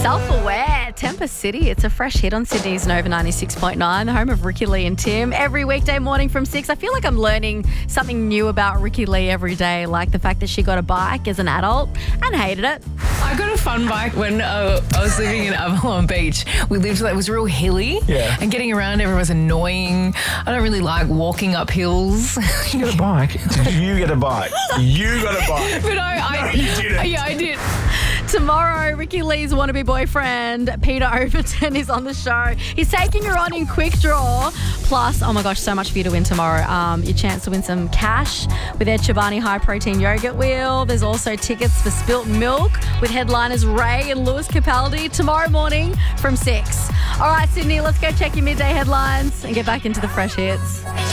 Self-aware, Temper City. It's a fresh hit on Sydney's Nova 96.9, the home of Ricky Lee and Tim. Every weekday morning from 6. I feel like I'm learning something new about Ricky Lee every day, like the fact that she got a bike as an adult and hated it. I got a fun bike when I was living in Avalon Beach. We lived, it was real hilly. Yeah. And getting around everywhere was annoying. I don't really like walking up hills. You got a bike? Did you get a bike? You got a bike. But you didn't. Yeah, I did. Tomorrow, Ricky Lee's wannabe boyfriend, Peter Overton, is on the show. He's taking her on in quick draw. Plus, oh my gosh, so much for you to win tomorrow. Your chance to win some cash with their Chobani High Protein Yogurt Wheel. There's also tickets for Spilt Milk with headliners Ray and Lewis Capaldi tomorrow morning from 6. All right, Sydney, let's go check your midday headlines and get back into the fresh hits.